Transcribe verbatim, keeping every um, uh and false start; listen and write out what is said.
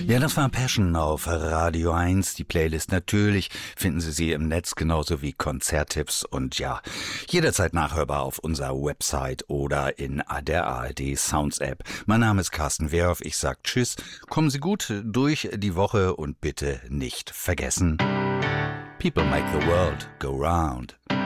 Ja, das war Passion auf Radio eins. Die Playlist natürlich finden Sie sie im Netz, genauso wie Konzerttipps und ja, jederzeit nachhörbar auf unserer Website oder in der A R D Sounds App. Mein Name ist Carsten Wehrhoff, ich sag Tschüss, kommen Sie gut durch die Woche und bitte nicht vergessen, People make the world go round.